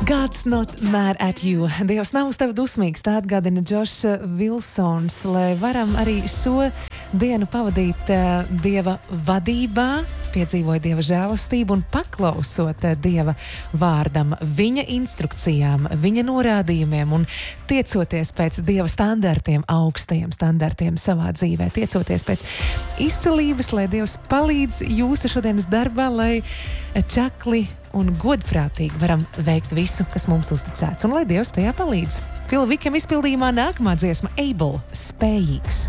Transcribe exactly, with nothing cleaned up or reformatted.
God's not mad at you. Dievs nav uz tevi dusmīgs, tā atgādina Džošs Vilsons, lai varam arī šo dienu pavadīt uh, Dieva vadībā, piedzīvojot Dieva žēlastību un paklausot uh, Dieva vārdam, viņa instrukcijām, viņa norādījumiem un tiecoties pēc Dieva standartiem, augstajiem standartiem savā dzīvē, tiecoties pēc izcilības, lai Dievs palīdz jūsu šodienas darbā, lai čakli un godprātīgi varam veikt visu, kas mums uzticēts, un lai Dievs tajā palīdz. Fila Vikam izpildījumā nākamā dziesma Able, spējīgs.